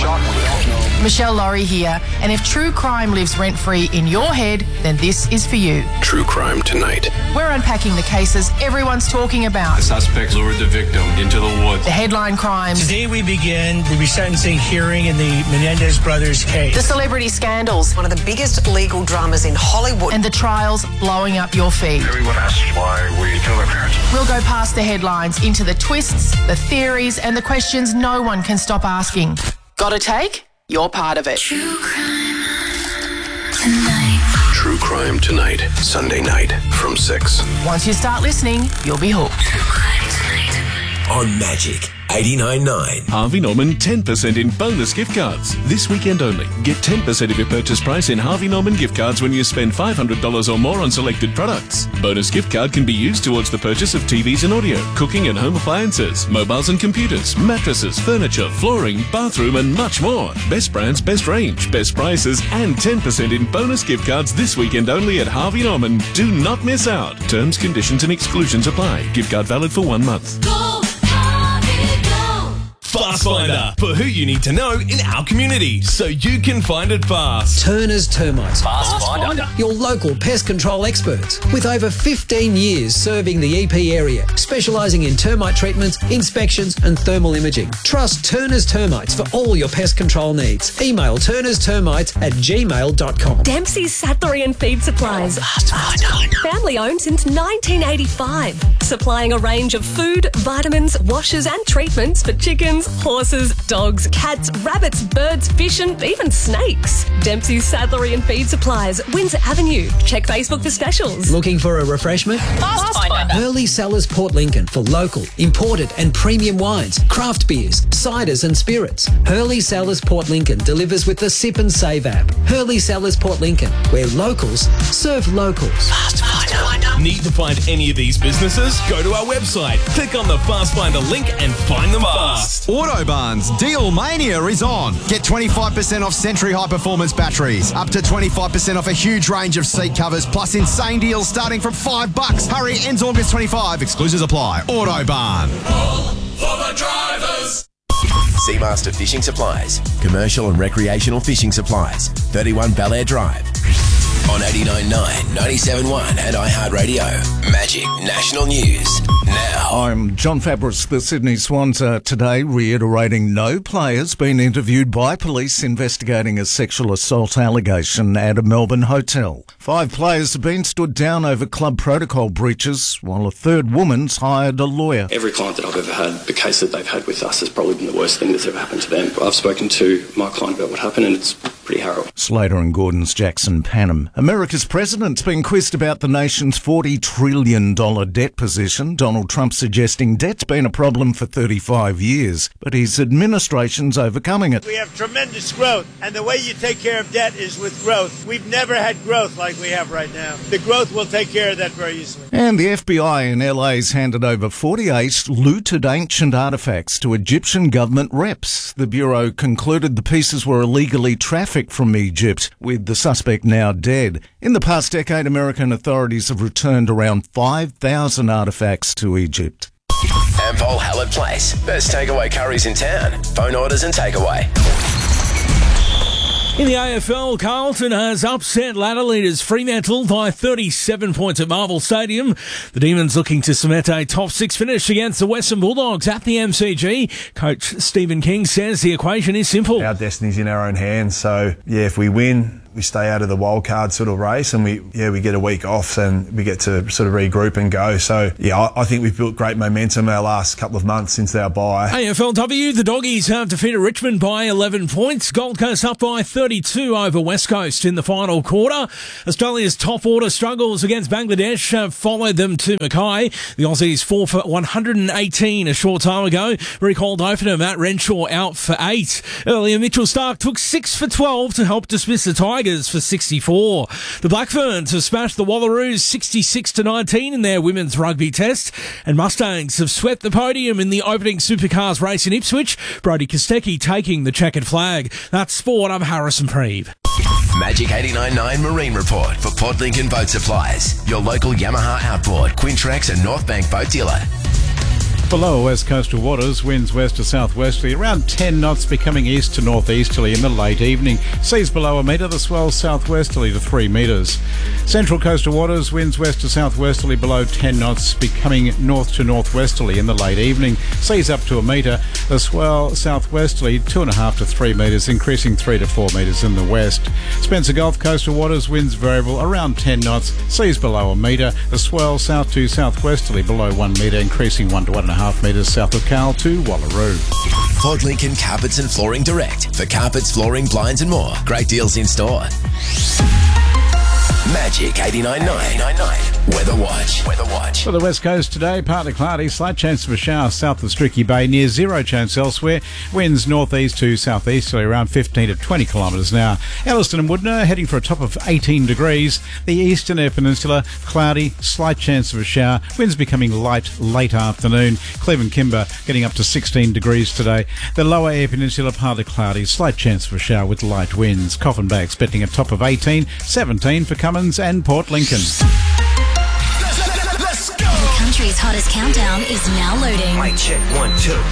Michelle Laurie here, and if true crime lives rent-free in your head, then this is for you. True Crime Tonight. We're unpacking the cases everyone's talking about. The suspects lured the victim into the woods. The headline crimes. Today we begin the resentencing hearing in the Menendez brothers case. The celebrity scandals. One of the biggest legal dramas in Hollywood. And the trials blowing up your feed. Everyone asks why we kill our parents. We'll go past the headlines into the twists, the theories, and the questions no one can stop asking. Got a take? You're part of it. True Crime Tonight. Sunday night from 6. Once you start listening, you'll be hooked. On Magic 89.9. Harvey Norman 10% in bonus gift cards. This weekend only. Get 10% of your purchase price in Harvey Norman gift cards when you spend $500 or more on selected products. Bonus gift card can be used towards the purchase of TVs and audio, cooking and home appliances, mobiles and computers, mattresses, furniture, flooring, bathroom and much more. Best brands, best range, best prices and 10% in bonus gift cards this weekend only at Harvey Norman. Do not miss out. Terms, conditions and exclusions apply. Gift card valid for 1 month. Fast Finder, for who you need to know in our community, so you can find it fast. Turner's Termites. Fast Finder. Your local pest control experts with over 15 years serving the EP area, specialising in termite treatments, inspections and thermal imaging. Trust Turner's Termites for all your pest control needs. Email turnerstermites@gmail.com. Dempsey's Sattlery and Feed Supplies. Family owned since 1985. Supplying a range of food, vitamins, washes and treatments for chickens, horses, dogs, cats, rabbits, birds, fish and even snakes. Dempsey's Sattlery and Feed Supplies, Windsor Avenue. Check Facebook for specials. Looking for a refreshment? Fast Finder. Hurley Cellars Port Lincoln for local, imported and premium wines, craft beers, ciders and spirits. Hurley Cellars Port Lincoln delivers with the Sip and Save app. Hurley Cellars Port Lincoln, where locals serve locals. Fast Finder. Need to find any of these businesses? Go to our website, click on the Fast Finder link and find them fast. Autobarn's Deal Mania is on. Get 25% off Century High Performance batteries, up to 25% off a huge range of seat covers, plus insane deals starting from $5. Hurry, ends August 25. Exclusions apply. Autobarn. All for the drivers. Seamaster Fishing Supplies. Commercial and recreational fishing supplies. 31 Bel Air Drive. On 89.9, 97.1 and iHeartRadio. Magic National News. Now. I'm John Fabris. The Sydney Swans are today reiterating no players been interviewed by police investigating a sexual assault allegation at a Melbourne hotel. 5 players have been stood down over club protocol breaches, while a third woman's hired a lawyer. Every client that I've ever had, the case that they've had with us has probably been the worst thing that's ever happened to them. I've spoken to my client about what happened and it's pretty harrowing. Slater and Gordon's Jackson Panham. America's president's been quizzed about the nation's $40 trillion debt position. Donald Trump suggesting debt's been a problem for 35 years, but his administration's overcoming it. We have tremendous growth, and the way you take care of debt is with growth. We've never had growth like we have right now. The growth will take care of that very easily. And the FBI in LA's handed over 48 looted ancient artefacts to Egyptian government reps. The Bureau concluded the pieces were illegally trafficked from Egypt, with the suspect now dead. In the past decade, American authorities have returned around 5,000 artefacts to Egypt. Ampol Hallett Place. Best takeaway curries in town. Phone orders and takeaway. In the AFL, Carlton has upset ladder leaders Fremantle by 37 points at Marvel Stadium. The Demons looking to cement a top 6 finish against the Western Bulldogs at the MCG. Coach Stephen King says the equation is simple. Our destiny's in our own hands, so if we win, we stay out of the wild card sort of race, and we get a week off and we get to sort of regroup and go. So I think we've built great momentum our last couple of months since our bye. AFLW, the Doggies have defeated Richmond by 11 points. Gold Coast up by 32 over West Coast in the final quarter. Australia's top order struggles against Bangladesh have followed them to Mackay. The Aussies 4 for 118 a short time ago. Recalled opener Matt Renshaw out for 8. Earlier, Mitchell Starc took 6 for 12 to help dismiss the Tigers for 64. The Blackferns have smashed the Wallaroos 66-19 in their women's rugby test, and Mustangs have swept the podium in the opening supercars race in Ipswich. Brodie Kostecki taking the checkered flag. That's sport. I'm Harrison Preeve. Magic 89.9 Marine Report for Port Lincoln Boat Supplies. Your local Yamaha outboard, Quintrex and North Bank boat dealer. Below west coastal waters, winds west to southwesterly around 10 knots, becoming east to northeasterly in the late evening. Seas below a metre, the swell southwesterly to 3 metres. Central coastal waters, winds west to southwesterly below 10 knots, becoming north to northwesterly in the late evening. Seas up to a metre, the swell southwesterly 2.5 to 3 metres, increasing 3 to 4 metres in the west. Spencer Gulf coastal waters, winds variable around 10 knots, seas below a metre, the swell south to southwesterly below 1 metre, increasing 1 to 1.5 metres south of Carl to Wallaroo. Port Lincoln Carpets and Flooring Direct. For carpets, flooring, blinds and more. Great deals in store. Magic 89.9. Weather Watch. For the west coast today, partly cloudy, slight chance of a shower south of Stricky Bay, near 0 chance elsewhere. Winds northeast to southeasterly around 15 to 20 kilometres an hour. Elliston and Woodner heading for a top of 18 degrees. The eastern air peninsula, cloudy, slight chance of a shower. Winds becoming light late afternoon. Cleveland Kimber getting up to 16 degrees today. The lower air peninsula, partly cloudy, slight chance of a shower with light winds. Coffin Bay expecting a top of 18, 17 for Cummins and Port Lincoln. The country's hottest countdown is now loading. Mic check 1, 2.